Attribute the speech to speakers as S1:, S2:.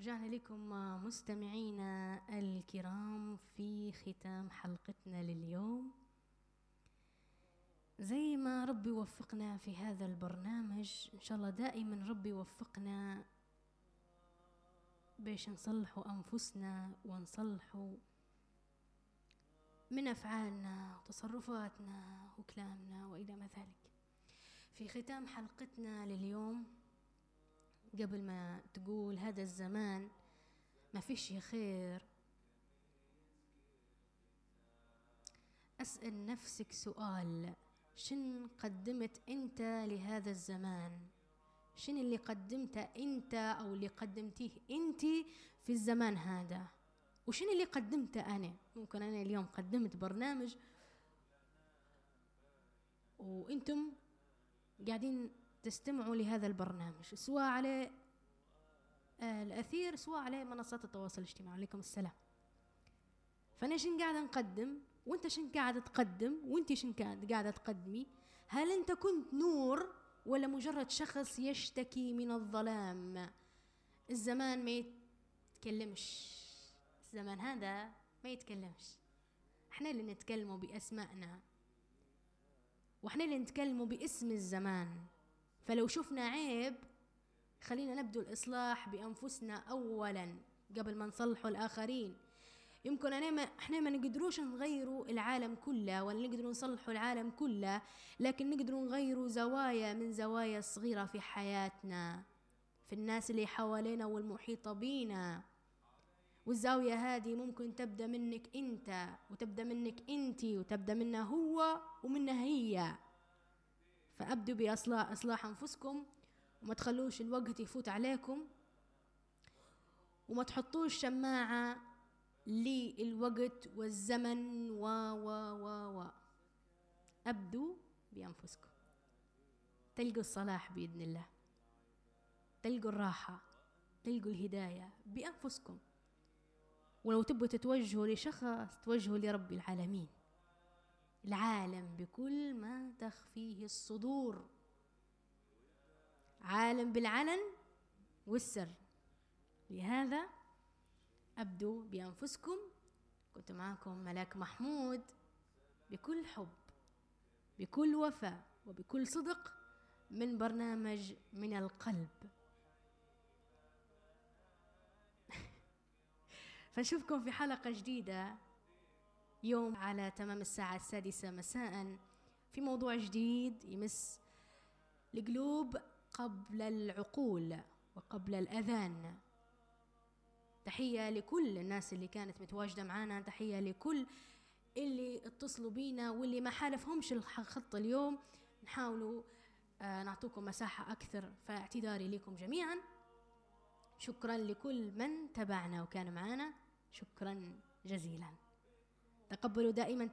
S1: رجعنا لكم مستمعينا الكرام في ختام حلقتنا لليوم. زي ما ربي وفقنا في هذا البرنامج، إن شاء الله دائما ربي وفقنا باش نصلحوا أنفسنا ونصلحوا من أفعالنا وتصرفاتنا وكلامنا وإلى ما ذلك. في ختام حلقتنا لليوم، قبل ما تقول هذا الزمان ما فيش خير، أسأل نفسك سؤال: شن قدمت أنت لهذا الزمان؟ شن اللي قدمته أنت أو اللي قدمتيه أنت في الزمان هذا؟ وشن اللي قدمته أنا؟ ممكن أنا اليوم قدمت برنامج وأنتم قاعدين تستمعوا لهذا البرنامج، سواء على الأثير سواء على منصات التواصل الاجتماعي. عليكم السلام. فأنا شن قاعدة نقدم وانت شن قاعدة تقدم وانت شن قاعدة تقدمي؟ هل انت كنت نور ولا مجرد شخص يشتكي من الظلام؟ الزمان ما يتكلمش، الزمان هذا ما يتكلمش. احنا اللي نتكلموا بأسمائنا واحنا اللي نتكلموا باسم الزمان. فلو شفنا عيب خلينا نبدو الإصلاح بأنفسنا أولا قبل ما نصلحوا الآخرين. يمكن احنا ما نقدروش نغيروا العالم كله ولا نقدروا نصلحوا العالم كله، لكن نقدروا نغيروا زوايا من زوايا صغيرة في حياتنا، في الناس اللي حوالينا والمحيطة بينا. والزاوية هذه ممكن تبدأ منك انت وتبدأ منك انتي وتبدأ منها هو ومنها هي. فأبدوا بإصلاح أنفسكم وما تخلوش الوقت يفوت عليكم وما تحطوش شماعة للوقت والزمن و أبدوا بأنفسكم، تلقوا الصلاح بإذن الله، تلقوا الراحة، تلقوا الهداية بأنفسكم. ولو تبوا تتوجهوا لشخص توجهوا لرب العالمين، العالم بكل ما تخفيه الصدور، عالم بالعلن والسر. لهذا أبدوا بأنفسكم. كنت معكم ملاك محمود بكل حب بكل وفاء وبكل صدق من برنامج من القلب. فنشوفكم في حلقة جديدة يوم على تمام الساعة 6 مساء في موضوع جديد يمس القلوب قبل العقول وقبل الأذان. تحية لكل الناس اللي كانت متواجدة معانا، تحية لكل اللي اتصلوا بينا واللي ما حالفهمش الخط اليوم. نحاولوا نعطوكم مساحة أكثر، فاعتذاري لكم جميعا. شكرا لكل من تابعنا وكان معنا، شكرا جزيلا. تقبلوا دائما